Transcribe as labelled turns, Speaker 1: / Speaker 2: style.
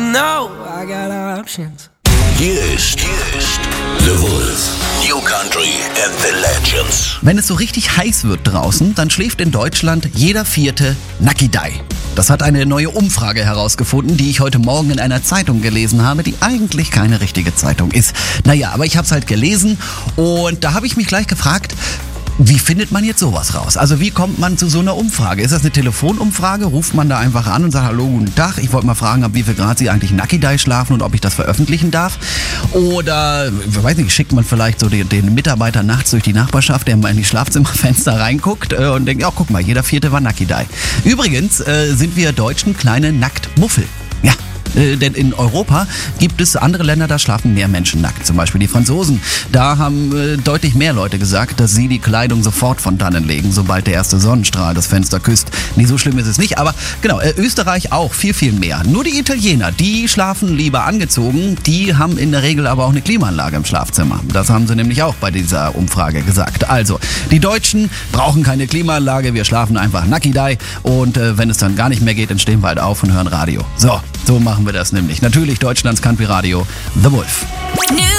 Speaker 1: know I got options.
Speaker 2: Hier ist The Wolf. New Country and the Legends.
Speaker 3: Wenn es so richtig heiß wird draußen, dann schläft in Deutschland jeder Vierte Nakidai. Das hat eine neue Umfrage herausgefunden, die ich heute Morgen in einer Zeitung gelesen habe, die eigentlich keine richtige Zeitung ist. Naja, aber ich habe es halt gelesen und da habe ich mich gleich gefragt, wie findet man jetzt sowas raus? Also wie kommt man zu so einer Umfrage? Ist das eine Telefonumfrage? Ruft man da einfach an und sagt, hallo, guten Tag, ich wollte mal fragen, ab wie viel Grad Sie eigentlich Nakidai schlafen und ob ich das veröffentlichen darf? Oder, ich weiß nicht, schickt man vielleicht so den Mitarbeiter nachts durch die Nachbarschaft, der mal in die Schlafzimmerfenster reinguckt und denkt, ja, guck mal, jeder Vierte war Nakidai. Übrigens sind wir Deutschen kleine Nacktmuffel. Ja. Denn in Europa gibt es andere Länder, da schlafen mehr Menschen nackt. Zum Beispiel die Franzosen. Da haben deutlich mehr Leute gesagt, dass sie die Kleidung sofort von dannen legen, sobald der erste Sonnenstrahl das Fenster küsst. Nee, so schlimm ist es nicht. Aber genau, Österreich auch viel, viel mehr. Nur die Italiener, die schlafen lieber angezogen. Die haben in der Regel aber auch eine Klimaanlage im Schlafzimmer. Das haben sie nämlich auch bei dieser Umfrage gesagt. Also, die Deutschen brauchen keine Klimaanlage. Wir schlafen einfach Nakidai. Und wenn es dann gar nicht mehr geht, dann stehen wir halt auf und hören Radio. So machen wir das nämlich. Natürlich Deutschlands Country Radio, The Wolf.